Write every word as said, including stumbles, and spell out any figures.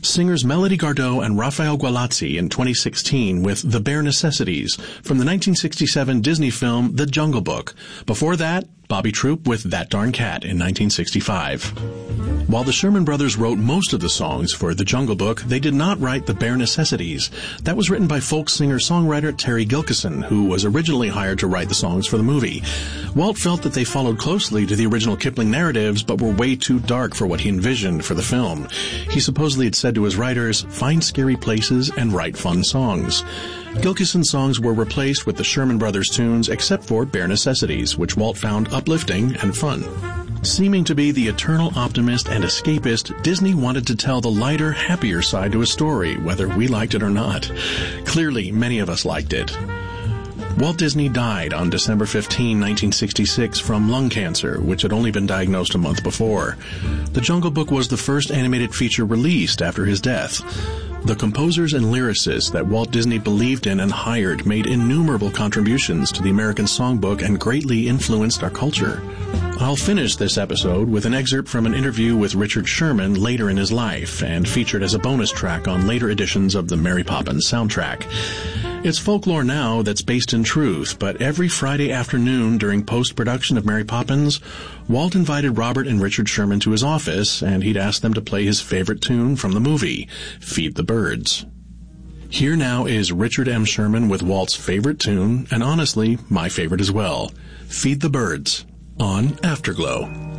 singers Melody Gardot and Rafael Gualazzi in twenty sixteen with The Bare Necessities from the nineteen sixty-seven Disney film The Jungle Book. Before that, Bobby Troup with That Darn Cat in nineteen sixty-five. While the Sherman Brothers wrote most of the songs for The Jungle Book, they did not write The Bare Necessities. That was written by folk singer-songwriter Terry Gilkyson, who was originally hired to write the songs for the movie. Walt felt that they followed closely to the original Kipling narratives, but were way too dark for what he envisioned for the film. He supposedly had said to his writers, "Find scary places and write fun songs." Gilkyson's songs were replaced with the Sherman Brothers tunes except for Bare Necessities, which Walt found uplifting and fun. Seeming to be the eternal optimist and escapist, Disney wanted to tell the lighter, happier side to a story, whether we liked it or not. Clearly, many of us liked it. Walt Disney died on December fifteenth, nineteen sixty-six from lung cancer, which had only been diagnosed a month before. The Jungle Book was the first animated feature released after his death. The composers and lyricists that Walt Disney believed in and hired made innumerable contributions to the American songbook and greatly influenced our culture. I'll finish this episode with an excerpt from an interview with Richard Sherman later in his life and featured as a bonus track on later editions of the Mary Poppins soundtrack. It's folklore now that's based in truth, but every Friday afternoon during post-production of Mary Poppins, Walt invited Robert and Richard Sherman to his office, and he'd ask them to play his favorite tune from the movie, Feed the Birds. Here now is Richard M. Sherman with Walt's favorite tune, and honestly, my favorite as well, Feed the Birds, on Afterglow.